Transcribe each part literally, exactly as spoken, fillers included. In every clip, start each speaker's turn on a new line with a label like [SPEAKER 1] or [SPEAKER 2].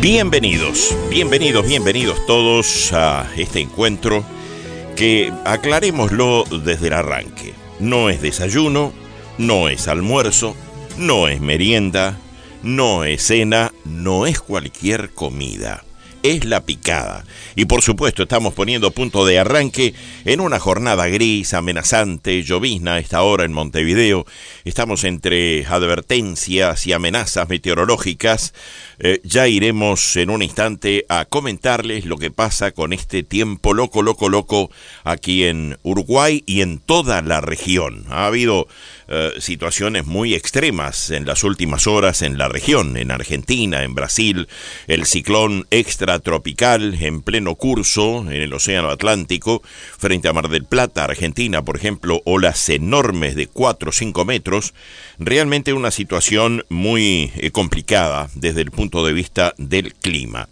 [SPEAKER 1] Bienvenidos, bienvenidos, bienvenidos todos a este encuentro que, aclarémoslo desde el arranque, no es desayuno, no es almuerzo, no es merienda, no es cena, no es cualquier comida. Es la picada. Y por supuesto estamos poniendo punto de arranque en una jornada gris, amenazante, llovizna a esta hora en Montevideo. Estamos entre advertencias y amenazas meteorológicas. Eh, ya iremos en un instante a comentarles lo que pasa con este tiempo loco, loco, loco aquí en Uruguay y en toda la región. Ha habido eh, situaciones muy extremas en las últimas horas en la región, en Argentina, en Brasil, el ciclón extratropical en pleno curso en el Océano Atlántico, frente a Mar del Plata, Argentina, por ejemplo, olas enormes de cuatro o cinco metros. Realmente una situación muy eh, complicada desde el punto de vista del clima.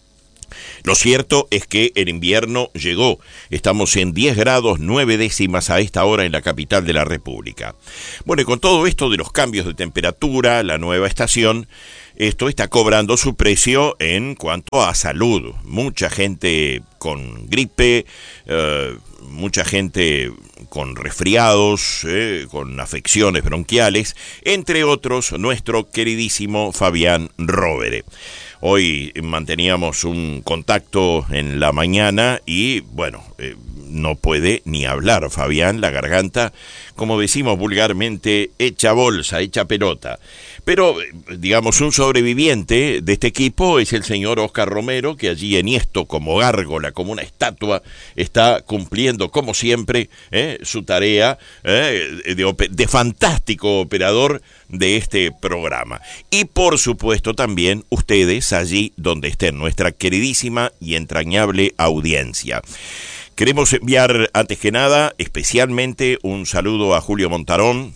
[SPEAKER 1] Lo cierto es que el invierno llegó. Estamos en diez grados nueve décimas a esta hora en la capital de la República. Bueno, y con todo esto de los cambios de temperatura, la nueva estación, esto está cobrando su precio en cuanto a salud. Mucha gente con gripe, eh, mucha gente con resfriados, eh, con afecciones bronquiales, entre otros nuestro queridísimo Fabián Rovere. Hoy manteníamos un contacto en la mañana y, bueno, eh, no puede ni hablar Fabián, la garganta, como decimos vulgarmente, hecha bolsa, hecha pelota. Pero, digamos, un sobreviviente de este equipo es el señor Oscar Romero, que allí enhiesto como gárgola, como una estatua, está cumpliendo, como siempre, eh, su tarea eh, de, de fantástico operador de este programa. Y, por supuesto, también ustedes allí donde estén, nuestra queridísima y entrañable audiencia. Queremos enviar, antes que nada, especialmente un saludo a Julio Montarón,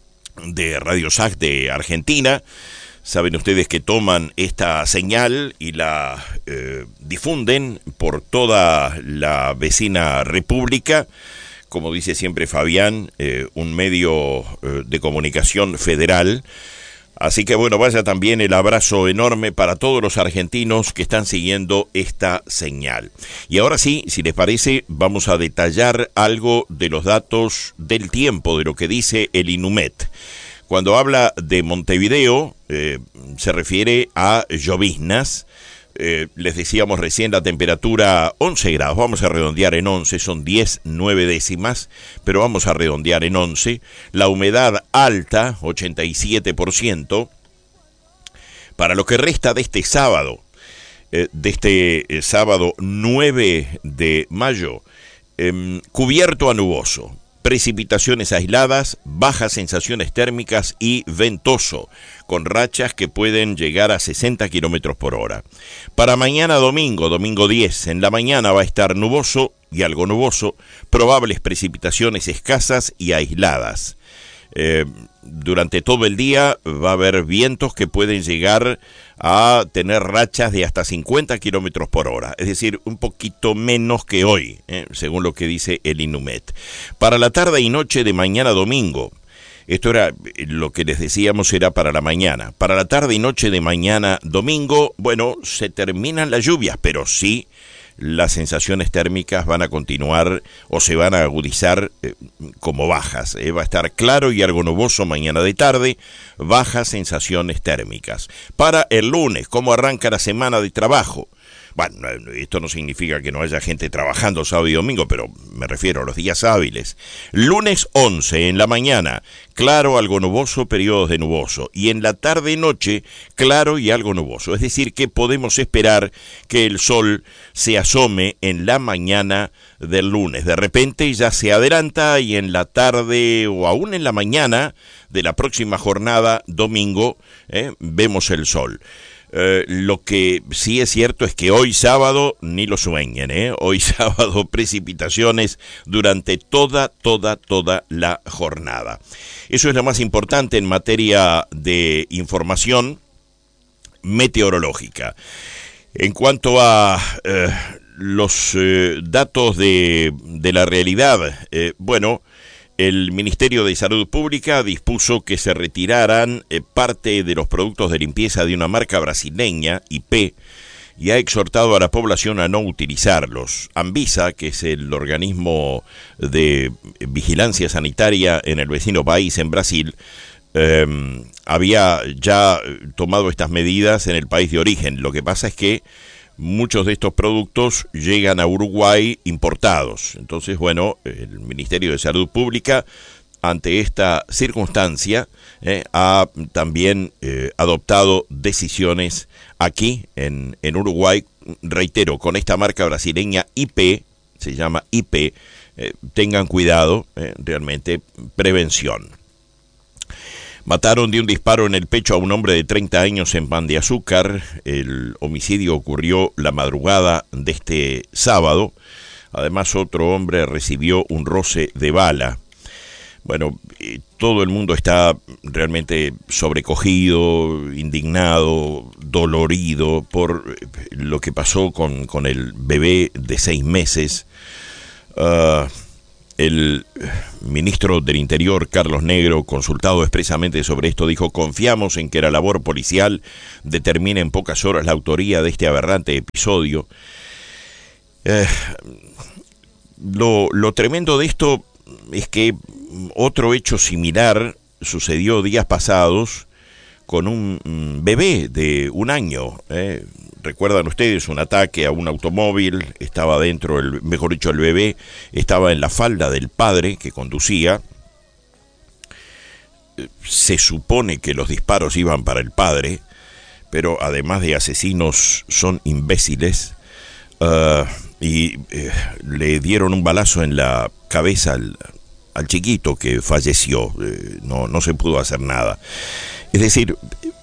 [SPEAKER 1] de Radio S A C de Argentina. Saben ustedes que toman esta señal y la eh, difunden por toda la vecina república. Como dice siempre Fabián, eh, un medio eh, de comunicación federal. Así que bueno, vaya también el abrazo enorme para todos los argentinos que están siguiendo esta señal. Y ahora sí, si les parece, vamos a detallar algo de los datos del tiempo, de lo que dice el INUMET. Cuando habla de Montevideo, eh, se refiere a lloviznas. Eh, les decíamos recién la temperatura once grados, vamos a redondear en once, son diez, nueve décimas, pero vamos a redondear en once. La humedad alta, ochenta y siete por ciento. Para lo que resta de este sábado, eh, de este eh, sábado nueve de mayo, eh, cubierto a nuboso. Precipitaciones aisladas, bajas sensaciones térmicas y ventoso, con rachas que pueden llegar a sesenta kilómetros por hora. Para mañana domingo, domingo diez, en la mañana va a estar nuboso y algo nuboso, probables precipitaciones escasas y aisladas. Eh, durante todo el día va a haber vientos que pueden llegar a tener rachas de hasta cincuenta kilómetros por hora, es decir, un poquito menos que hoy, eh, según lo que dice el INUMET. Para la tarde y noche de mañana domingo, esto era lo que les decíamos, era para la mañana. Para la tarde y noche de mañana domingo, bueno, se terminan las lluvias, pero sí las sensaciones térmicas van a continuar o se van a agudizar eh, como bajas. Eh. Va a estar claro y algo nuboso mañana de tarde, bajas sensaciones térmicas. Para el lunes, ¿cómo arranca la semana de trabajo? Bueno, esto no significa que no haya gente trabajando sábado y domingo, pero me refiero a los días hábiles. Lunes once, en la mañana, claro, algo nuboso, periodos de nuboso. Y en la tarde-noche, claro y algo nuboso. Es decir, que podemos esperar que el sol se asome en la mañana del lunes. De repente ya se adelanta y en la tarde o aún en la mañana de la próxima jornada, domingo, eh, vemos el sol. Eh, lo que sí es cierto es que hoy sábado, ni lo sueñen, ¿eh? Hoy sábado precipitaciones durante toda, toda, toda la jornada. Eso es lo más importante en materia de información meteorológica. En cuanto a eh, los eh, datos de, de la realidad, eh, bueno, el Ministerio de Salud Pública dispuso que se retiraran eh, parte de los productos de limpieza de una marca brasileña, I P, y ha exhortado a la población a no utilizarlos. Anvisa, que es el organismo de vigilancia sanitaria en el vecino país, en Brasil, eh, había ya tomado estas medidas en el país de origen. Lo que pasa es que muchos de estos productos llegan a Uruguay importados. Entonces, bueno, el Ministerio de Salud Pública, ante esta circunstancia, eh, ha también eh, adoptado decisiones aquí en, en Uruguay, reitero, con esta marca brasileña I P, se llama I P, eh, tengan cuidado, eh, realmente prevención. Mataron de un disparo en el pecho a un hombre de treinta años en Pan de Azúcar. El homicidio ocurrió la madrugada de este sábado. Además, otro hombre recibió un roce de bala. Bueno, eh, todo el mundo está realmente sobrecogido, indignado, dolorido por lo que pasó con, con el bebé de seis meses. Uh, el ministro del Interior, Carlos Negro, consultado expresamente sobre esto, dijo: confiamos en que la labor policial determine en pocas horas la autoría de este aberrante episodio. Eh, lo, lo tremendo de esto es que otro hecho similar sucedió días pasados con un bebé de un año. ¿eh? Recuerdan ustedes un ataque a un automóvil, estaba dentro, el, mejor dicho, el bebé estaba en la falda del padre que conducía. Se supone que los disparos iban para el padre, pero además de asesinos son imbéciles, uh, y eh, le dieron un balazo en la cabeza al, al chiquito que falleció. Eh, no, no se pudo hacer nada. Es decir,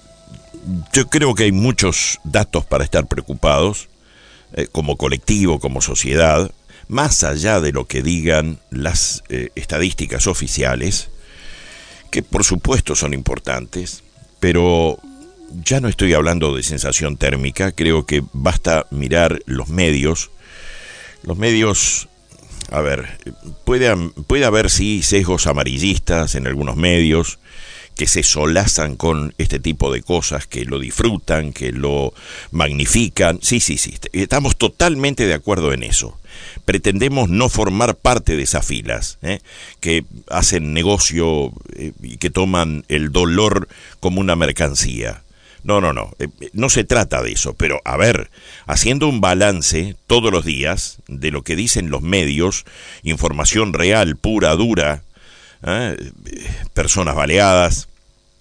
[SPEAKER 1] yo creo que hay muchos datos para estar preocupados, eh, como colectivo, como sociedad, más allá de lo que digan las eh, estadísticas oficiales, que por supuesto son importantes, pero ya no estoy hablando de sensación térmica. Creo que basta mirar los medios. Los medios, a ver, puede, puede haber sí sesgos amarillistas en algunos medios, que se solazan con este tipo de cosas, que lo disfrutan, que lo magnifican. Sí, sí, sí, estamos totalmente de acuerdo en eso. Pretendemos no formar parte de esas filas, ¿eh? que hacen negocio eh, y que toman el dolor como una mercancía. No, no, no, eh, no se trata de eso, pero a ver, haciendo un balance todos los días de lo que dicen los medios, información real, pura, dura, ¿eh? personas baleadas,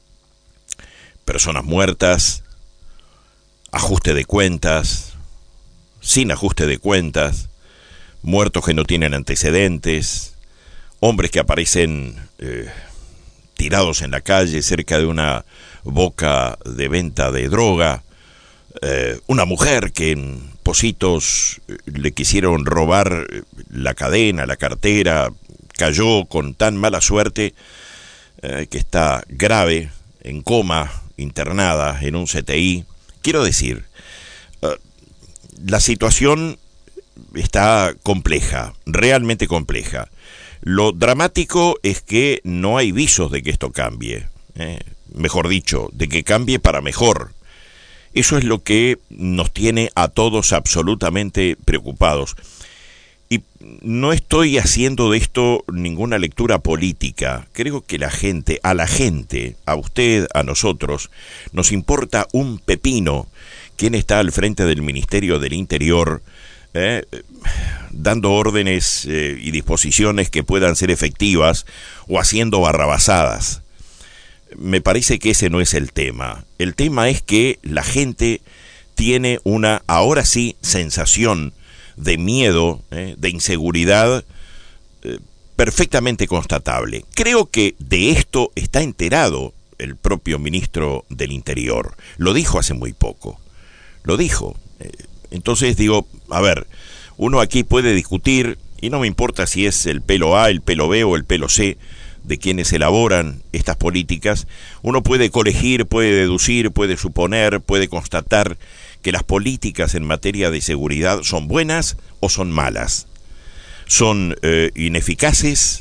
[SPEAKER 1] personas muertas, ajuste de cuentas, sin ajuste de cuentas, muertos que no tienen antecedentes, hombres que aparecen eh, tirados en la calle cerca de una boca de venta de droga, eh, una mujer que en Pocitos eh, le quisieron robar la cadena, la cartera, cayó con tan mala suerte eh, que está grave, en coma, internada en un C T I. Quiero decir, uh, la situación está compleja, realmente compleja. Lo dramático es que no hay visos de que esto cambie, eh, mejor dicho, de que cambie para mejor. Eso es lo que nos tiene a todos absolutamente preocupados. Y no estoy haciendo de esto ninguna lectura política. Creo que la gente, a la gente, a usted, a nosotros, nos importa un pepino quién está al frente del Ministerio del Interior, eh, dando órdenes eh, y disposiciones que puedan ser efectivas o haciendo barrabasadas. Me parece que ese no es el tema. El tema es que la gente tiene una, ahora sí, sensación de miedo, eh, de inseguridad, eh, perfectamente constatable. Creo que de esto está enterado el propio ministro del Interior. Lo dijo hace muy poco. Lo dijo. Eh, entonces digo, a ver, uno aquí puede discutir, y no me importa si es el pelo A, el pelo B o el pelo C, de quienes elaboran estas políticas. Uno puede colegir, puede deducir, puede suponer, puede constatar que las políticas en materia de seguridad son buenas o son malas, son eh, ineficaces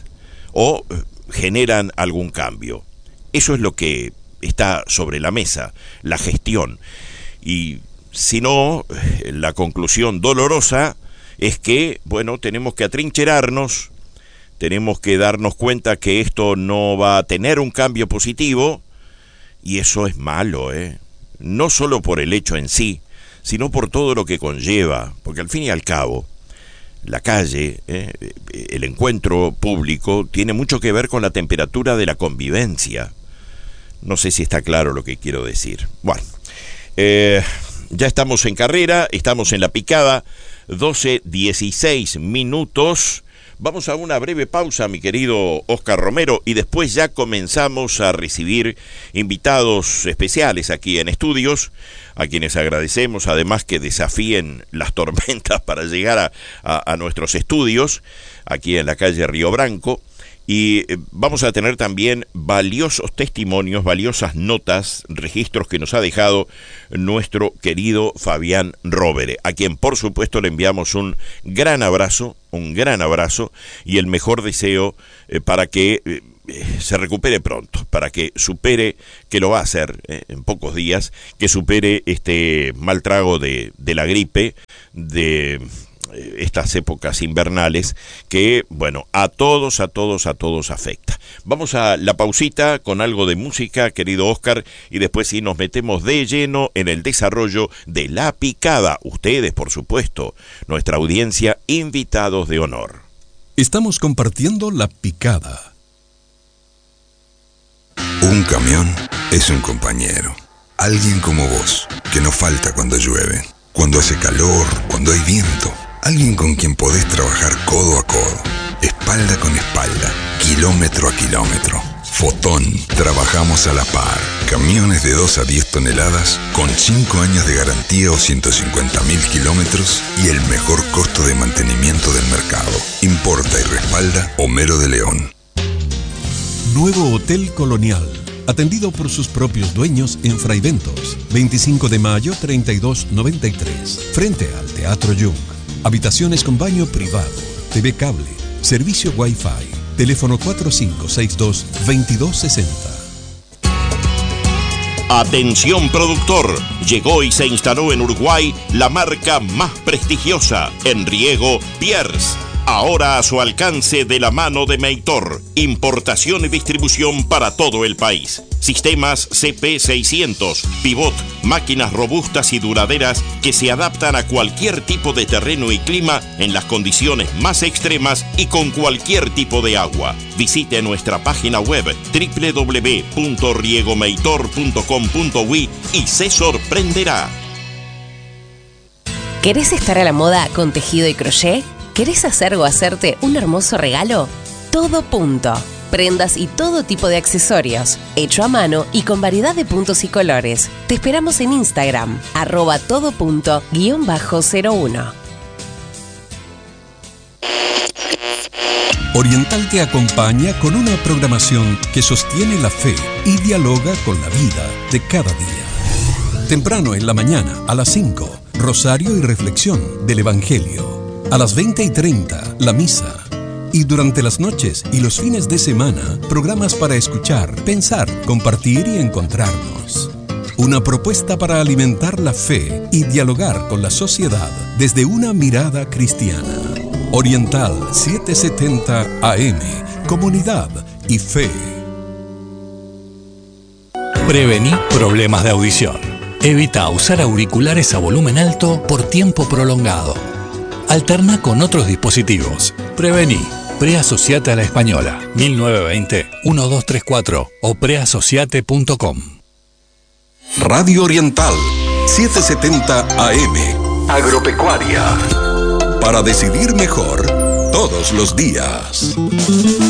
[SPEAKER 1] o generan algún cambio. Eso es lo que está sobre la mesa, la gestión. Y si no, la conclusión dolorosa es que, bueno, tenemos que atrincherarnos, tenemos que darnos cuenta que esto no va a tener un cambio positivo, y eso es malo, ¿eh? No solo por el hecho en sí, sino por todo lo que conlleva, porque al fin y al cabo, la calle, ¿eh? el encuentro público, tiene mucho que ver con la temperatura de la convivencia. No sé si está claro lo que quiero decir. Bueno, eh, ya estamos en carrera, estamos en la picada, doce dieciséis minutos. Vamos a una breve pausa, mi querido Oscar Romero, y después ya comenzamos a recibir invitados especiales aquí en estudios, a quienes agradecemos además que desafíen las tormentas para llegar a, a, a nuestros estudios, aquí en la calle Río Branco. Y vamos a tener también valiosos testimonios, valiosas notas, registros que nos ha dejado nuestro querido Fabián Rovere, a quien por supuesto le enviamos un gran abrazo, un gran abrazo y el mejor deseo eh, para que eh, se recupere pronto, para que supere, que lo va a hacer eh, en pocos días, que supere este mal trago de, de la gripe, de estas épocas invernales que, bueno, a todos, a todos, a todos afecta. Vamos a la pausita con algo de música, querido Oscar, y después sí nos metemos de lleno en el desarrollo de La Picada. Ustedes, por supuesto, nuestra audiencia, invitados de honor.
[SPEAKER 2] Estamos compartiendo La Picada.
[SPEAKER 3] Un camión es un compañero. Alguien como vos, que no falta cuando llueve, cuando hace calor, cuando hay viento. Alguien con quien podés trabajar codo a codo, espalda con espalda, kilómetro a kilómetro. Fotón, trabajamos a la par. Camiones de dos a diez toneladas, con cinco años de garantía o ciento cincuenta mil kilómetros y el mejor costo de mantenimiento del mercado. Importa y respalda Homero de León.
[SPEAKER 2] Nuevo Hotel Colonial, atendido por sus propios dueños en Fraiventos, veinticinco de mayo treinta y dos noventa y tres, frente al Teatro Jung. Habitaciones con baño privado, T V cable, servicio Wi-Fi, teléfono cuatro cinco seis dos, dos dos seis cero.
[SPEAKER 1] Atención productor, llegó y se instaló en Uruguay la marca más prestigiosa en riego, Pierce. Ahora a su alcance de la mano de Meitor. Importación y distribución para todo el país. Sistemas C P seiscientos, pivot, máquinas robustas y duraderas que se adaptan a cualquier tipo de terreno y clima en las condiciones más extremas y con cualquier tipo de agua. Visite nuestra página web doble u doble u doble u punto riegomeitor punto com punto uy y se sorprenderá.
[SPEAKER 4] ¿Querés estar a la moda con tejido y crochet? ¿Querés hacer o hacerte un hermoso regalo? Todo Punto. Prendas y todo tipo de accesorios, hecho a mano y con variedad de puntos y colores. Te esperamos en Instagram, arroba todo punto guión bajo cero uno.
[SPEAKER 2] Oriental te acompaña con una programación que sostiene la fe y dialoga con la vida de cada día. Temprano en la mañana, a las cinco, rosario y reflexión del Evangelio. A las veinte y treinta, la misa. Y durante las noches y los fines de semana, programas para escuchar, pensar, compartir y encontrarnos. Una propuesta para alimentar la fe y dialogar con la sociedad desde una mirada cristiana. Oriental setecientos setenta A M, comunidad y fe.
[SPEAKER 5] Prevení problemas de audición. Evita usar auriculares a volumen alto por tiempo prolongado. Alterna con otros dispositivos. Prevení. Preasociate a la Española. mil novecientos veinte, doce treinta y cuatro o preasociate punto com.
[SPEAKER 2] Radio Oriental setecientos setenta A M.
[SPEAKER 3] Agropecuaria.
[SPEAKER 2] Para decidir mejor todos los días.